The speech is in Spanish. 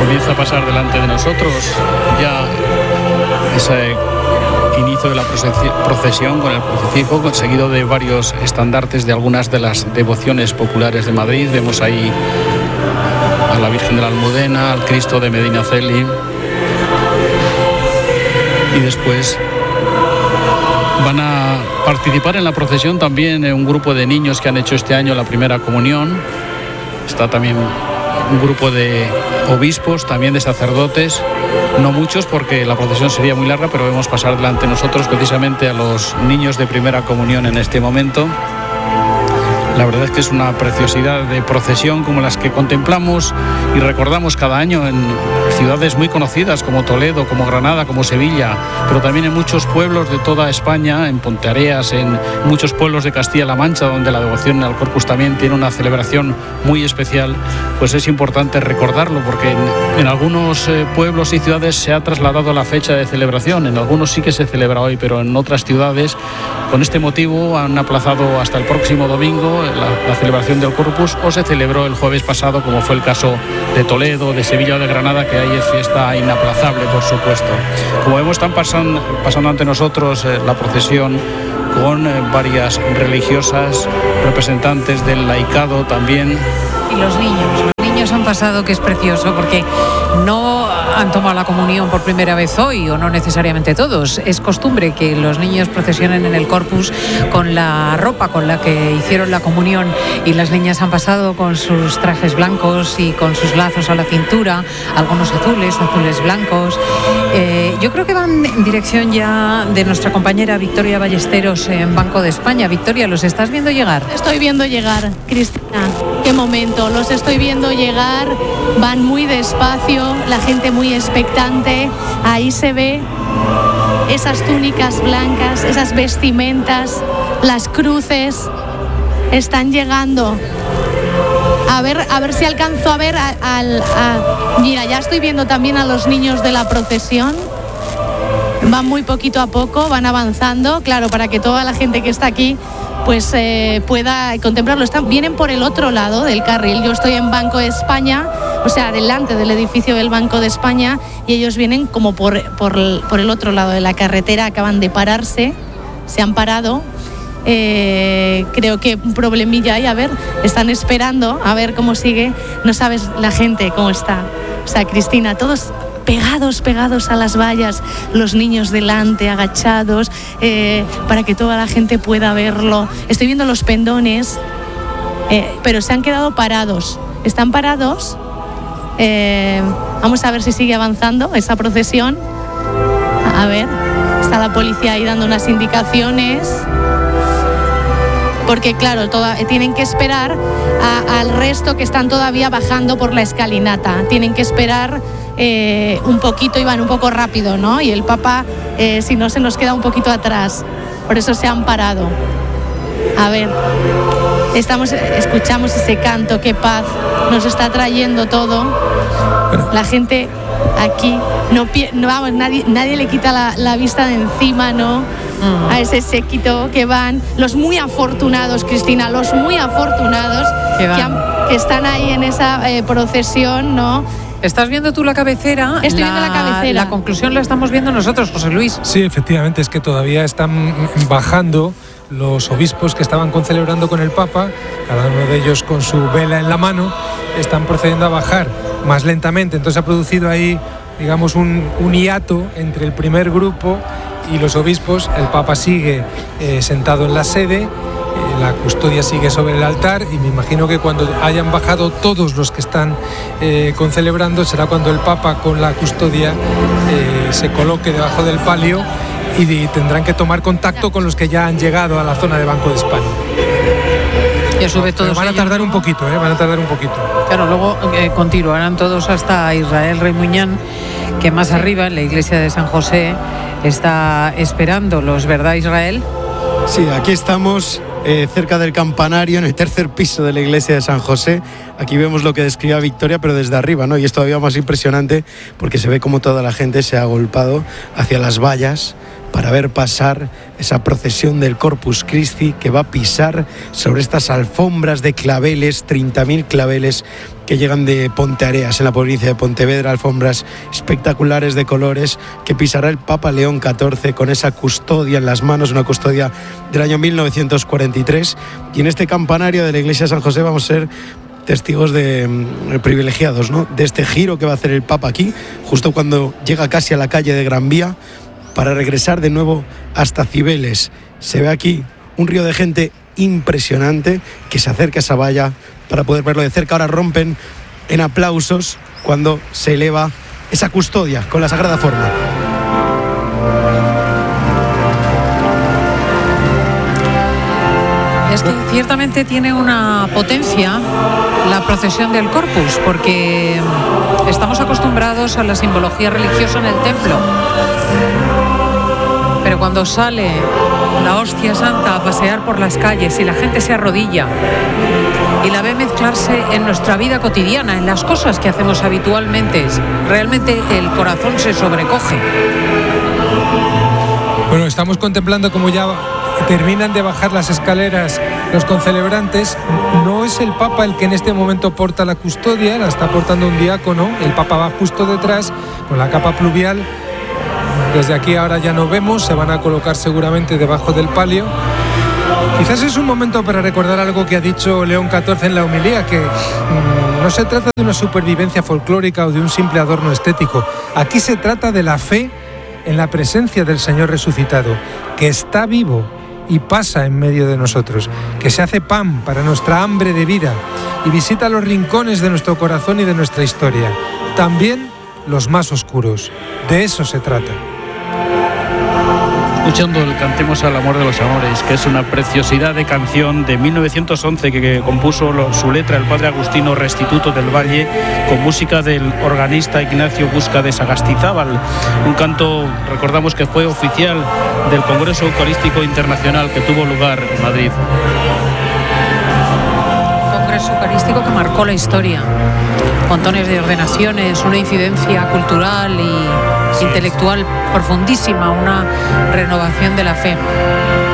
comienza a pasar delante de nosotros ya ese inicio de la procesión con el crucifijo, seguido de varios estandartes de algunas de las devociones populares de Madrid. Vemos ahí a la Virgen de la Almudena, al Cristo de Medinaceli, y después van a participar en la procesión también un grupo de niños que han hecho este año la primera comunión. Está también un grupo de obispos, también de sacerdotes, no muchos porque la procesión sería muy larga, pero vemos pasar delante de nosotros precisamente a los niños de primera comunión en este momento. La verdad es que es una preciosidad de procesión como las que contemplamos y recordamos cada año en ciudades muy conocidas como Toledo, como Granada, como Sevilla, pero también en muchos pueblos de toda España, en Ponteareas, en muchos pueblos de Castilla-La Mancha, donde la devoción al Corpus también tiene una celebración muy especial. Pues es importante recordarlo porque en algunos pueblos y ciudades se ha trasladado la fecha de celebración. En algunos sí que se celebra hoy, pero en otras ciudades con este motivo han aplazado hasta el próximo domingo la celebración del Corpus, o se celebró el jueves pasado, como fue el caso de Toledo, de Sevilla o de Granada, que ahí es fiesta inaplazable, por supuesto. Como vemos, están pasando ante nosotros la procesión con varias religiosas, representantes del laicado también. Y los niños han pasado, que es precioso, porque no han tomado la comunión por primera vez hoy, o no necesariamente todos. Es costumbre que los niños procesionen en el Corpus con la ropa con la que hicieron la comunión, y las niñas han pasado con sus trajes blancos y con sus lazos a la cintura, algunos azules blancos. Yo creo que van en dirección ya de nuestra compañera Victoria Ballesteros en Banco de España. Victoria, ¿los estás viendo llegar? Estoy viendo llegar, Cristina. Qué momento, los estoy viendo llegar, van muy despacio, la gente muy expectante. Ahí se ve esas túnicas blancas, esas vestimentas, las cruces, están llegando. A ver si alcanzo a ver mira, ya estoy viendo también a los niños de la procesión. Van muy poquito a poco, van avanzando, claro, para que toda la gente que está aquí pues pueda contemplarlo. Vienen por el otro lado del carril. Yo estoy en Banco de España, o sea, delante del edificio del Banco de España, y ellos vienen como por el otro lado de la carretera. Acaban de pararse, se han parado. Creo que un problemilla hay, a ver, están esperando a ver cómo sigue. No sabes la gente cómo está. O sea, Cristina, todos pegados a las vallas, los niños delante, agachados, para que toda la gente pueda verlo. Estoy viendo los pendones, pero se han quedado parados. Están parados. Vamos a ver si sigue avanzando esa procesión. A ver, está la policía ahí dando unas indicaciones. Porque claro, tienen que esperar al resto que están todavía bajando por la escalinata. Tienen que esperar un poquito, y van un poco rápido, ¿no? Y el Papa, si no, se nos queda un poquito atrás. Por eso se han parado. A ver, escuchamos ese canto, qué paz nos está trayendo todo. La gente aquí, nadie le quita la vista de encima, ¿no? A ese séquito que van, los muy afortunados, Cristina, los muy afortunados que están ahí en esa procesión, ¿no? ¿Estás viendo tú la cabecera? Estoy viendo la cabecera. La conclusión la estamos viendo nosotros, José Luis. Sí, efectivamente, es que todavía están bajando los obispos que estaban concelebrando con el Papa, cada uno de ellos con su vela en la mano, están procediendo a bajar más lentamente. Entonces ha producido ahí, digamos, un hiato entre el primer grupo y los obispos. El Papa sigue sentado en la sede, la custodia sigue sobre el altar, y me imagino que cuando hayan bajado todos los que están concelebrando, será cuando el Papa con la custodia se coloque debajo del palio, y tendrán que tomar contacto con los que ya han llegado a la zona de Banco de España. Ya sube todos. Van a tardar un poquito, van a tardar un poquito. Claro, luego continuarán todos hasta Israel Remuñán, que más arriba, en la iglesia de San José, está esperándolos, ¿verdad, Israel? Sí, aquí estamos cerca del campanario, en el tercer piso de la iglesia de San José. Aquí vemos lo que describe Victoria, pero desde arriba, ¿no? Y es todavía más impresionante porque se ve como toda la gente se ha agolpado hacia las vallas para ver pasar esa procesión del Corpus Christi, que va a pisar sobre estas alfombras de claveles, 30.000 claveles que llegan de Ponteareas, en la provincia de Pontevedra, alfombras espectaculares de colores que pisará el Papa León XIV con esa custodia en las manos, una custodia del año 1943. Y en este campanario de la iglesia de San José vamos a ser testigos privilegiados, ¿no?, de este giro que va a hacer el Papa aquí, justo cuando llega casi a la calle de Gran Vía, para regresar de nuevo hasta Cibeles. Se ve aquí un río de gente impresionante que se acerca a esa valla para poder verlo de cerca. Ahora rompen en aplausos cuando se eleva esa custodia con la Sagrada Forma. Es que ciertamente tiene una potencia la procesión del Corpus, porque estamos acostumbrados a la simbología religiosa en el templo, pero cuando sale la hostia santa a pasear por las calles y la gente se arrodilla y la ve mezclarse en nuestra vida cotidiana, en las cosas que hacemos habitualmente, realmente el corazón se sobrecoge. Bueno, estamos contemplando cómo ya terminan de bajar las escaleras los concelebrantes. No es el Papa el que en este momento porta la custodia, la está portando un diácono. El Papa va justo detrás con la capa pluvial. Desde aquí ahora ya no vemos, se van a colocar seguramente debajo del palio. Quizás es un momento para recordar algo que ha dicho León XIV en la homilía, que no se trata de una supervivencia folclórica o de un simple adorno estético. Aquí se trata de la fe en la presencia del Señor resucitado, que está vivo y pasa en medio de nosotros, que se hace pan para nuestra hambre de vida y visita los rincones de nuestro corazón y de nuestra historia, también los más oscuros. De eso se trata. Escuchando el Cantemos al Amor de los Amores, que es una preciosidad de canción de 1911 que compuso su letra el padre Agustino Restituto del Valle, con música del organista Ignacio Busca de Sagastizábal. Un canto, recordamos, que fue oficial del Congreso Eucarístico Internacional que tuvo lugar en Madrid. Congreso Eucarístico que marcó la historia. Montones de ordenaciones, una incidencia cultural y intelectual profundísima, una renovación de la fe.